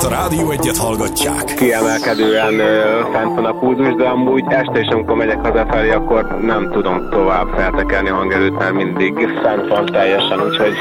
Ezt a Rádió Egyet hallgatják. Kiemelkedően fent van a pulzus, de amúgy este is, amikor megyek hazafelé, akkor nem tudom tovább feltekerni a hangerőt, mert mindig fent van teljesen, úgyhogy